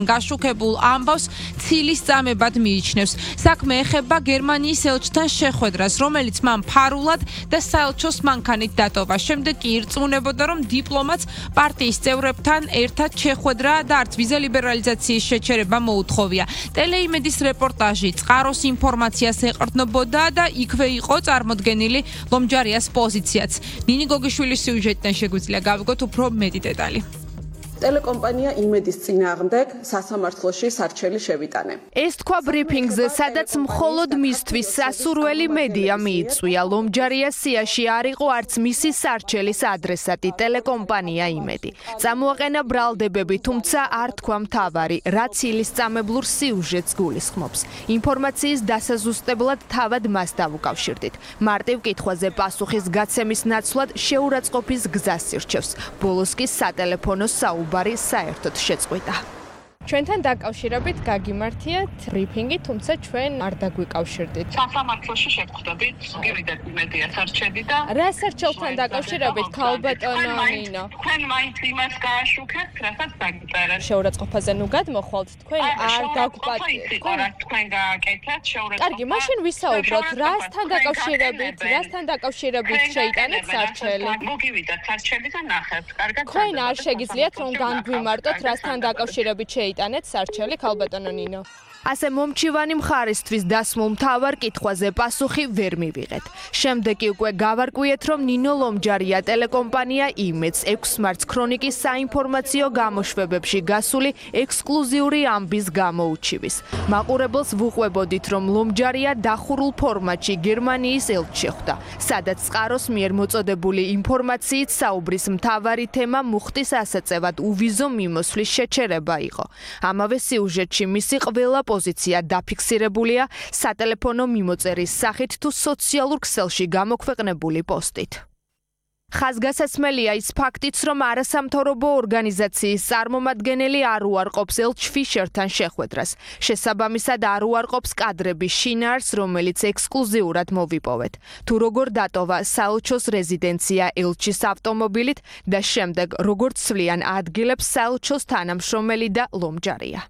გაშუქებულ ამბავს ცილის წამებად მიიჩნევს. საქმე ეხება გერმანიის ელჩთან შეხვედრას, რომელიც მან ფარულად და საელჩოს მანქანით დატოვა. შემდეგ კი ირწმუნებოდა, რომ დიპლომატს პარტიის წევრებთან ერთად შეხვედრა და არც ვიზა ლიბერალიზაციის შეჩერება მოუთხოვია. ტელეიმედის რეპორტაჟი წყაროს ინფორმაციას ეყრდნობოდა და იქვე იყო წარმოდგენილი ლომჯარიას პოზიციაც. ნინი გოგიშვილის სიუჟეტიდან შეგვიძლია გავიგოთ უფრო მეტი დეტალი. ტელეკომპანია იმედის წინააღმდეგ სასამართლოში სარჩელი შევიტანე. ეს თქვა ბრიფინგზე, სადაც მხოლოდ მისთვის სასურველი მედია მიიწვია. ლომჯარიას სიაში არ იყო არც მისი სარჩელის ადრესატი ტელეკომპანია იმედი. წამოაყენა ბრალდებები, თუმცა არ თქვა მთავარი, რა ცილისწამებლურ სიუჟეტს გულისხმობს. ინფორმაციის დასაზუსტებლად თავად მას დავუკავშირდით. მარტივ კითხვაზე პასუხის გაცემის ნაცვლად შეურაცხყოფის გზას ირჩევს. ბოლოს კი სატელეფონო საუბარი საერთოდ შეწყვიტა. ჩვენთან დაკავშირებით გაგიმართიათ ბრიფინგი, თუმცა ჩვენ არ დაგვიკავშირდით. სასამართლოში შევხვდებით, გივიდეთ მედია სარჩელი და რა სარჩელთან დაკავშირებით, ქალბატონო ნინო? თქვენ მაინც იმას გააშუქებთ, რასაც დაგწერეთ. შეურაცხყოფაზე ნუ გადმოხვალთ, თქვენ არ დაგვპატიეთ. თქვენ გააკეთეთ შეურაცხყოფა. კარგი, მაშინ ვისაუბროთ, რასთან დაკავშირებით შეიტანეთ სარჩელი? მოგივიდეთ სარჩელი და ნახეთ. კარგად. თქვენ არ შეგიძლიათ რომ განგვიმარტოთ, რასთან დაკავშირებით შეიტანეთ სარჩელი, ქალბატონო ნინო? ასე მომჩივანი მხარისთვის დასმულ მთავარ კითხვაზე პასუხი ვერ მივიღეთ. შემდეგ კი უკვე გავარკვიეთ, რომ ნინო ლომჯარია ტელეკომპანია იმედს 6 მარტს ქრონიკის საინფორმაციო გამოშვებებში გასული ექსკლუზიური ამბის გამო უჩივის. მაყურებელს ვუყვებოდით, რომ ლომჯარია დახურულ ფორმატში გერმანიის ელჩს შეხვდა, სადაც წყაროს მიერ მოწოდებული ინფორმაციით საუბრის მთავარი თემა მუხტის ასაწევად უვიზო მიმოსვლის შეჩერება იყო. ამავე სიუჟეტში მისი ყველა პოზიცია დაფიქსირებულია სატელეფონო მიმოწერის სახით თუ სოციალურ ქსელში გამოქვეყნებული პოსტით. ხაზგასაცმელია ის ფაქტიც, რომ არასამთავრობო ორგანიზაციის წარმომადგენელი არ უარყოფს ელჩ ფიშერთან შეხვედრას. შესაბამისად არ უარყოფს კადრების შინაარს, რომელიც ექსკლუზიურად მოვიპოვეთ. თუ როგორ დატოვა საელჩოს რეზიდენცია ელჩის ავტომობილით და შემდეგ როგორ ცვლიან ადგილებს საელჩოს თანამშრომელი და ლომჯარია.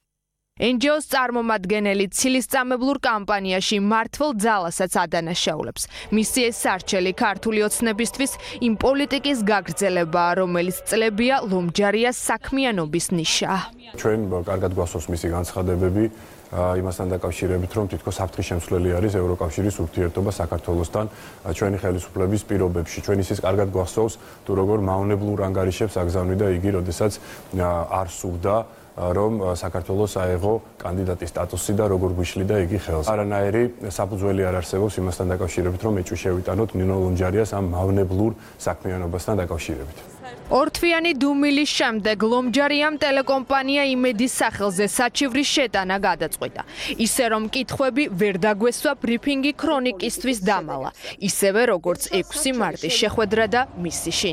NGO-ს წარმომადგენელი ცილისწამებლურ კამპანიაში მართლ ძალასაც ადანაშაულებს. მისი ეს სარჩელი ქართული ოცნებისთვის იმ პოლიტიკის გაგრძელებაა, რომელიც წლებია ლომჯარიას საქმიანობის ნიშაა. ჩვენ კარგად გვახსოვს მისი განცხადებები იმასთან დაკავშირებით, რომ თითქოს საფრთხის შემცვლელი არის ევროკავშირის ურთიერთობა საქართველოსთან ჩვენი ხელისუფლების პირობებში. ჩვენ ისიც კარგად გვახსოვს, თუ როგორ მავნებლურ ანგარიშებს აგზავნიდა იგი, როდესაც არ სურდა რომ საქართველოს აეღო კანდიდატის სტატუსი და როგორ გვიშლიდა იგი ხელს. არანაირი საფუძველი არ არსებობს იმასთან დაკავშირებით, რომ ეჭვი შევიტანოთ ნინო ლომჯარიას ამ მავნებლურ საქმიანობასთან დაკავშირებით. ორთვიანი დუმილის შემდეგ ლომჯარიამ ტელეკომპანია იმედის სახელზე საჩივრის შეტანა გადაწყვიტა. ისე რომ კითხვები ვერ დაგვესვა ბრიფინგი ქრონიკისთვის დამალა, ისევე როგორც 6 მარტის შეხვედრა და მისი